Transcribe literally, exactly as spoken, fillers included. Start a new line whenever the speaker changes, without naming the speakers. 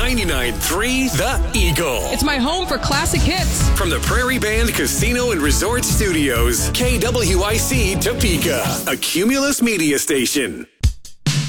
ninety-nine point three The Eagle.
It's my home for classic hits.
From the Prairie Band Casino and Resort Studios, K W I C Topeka, a Cumulus media station.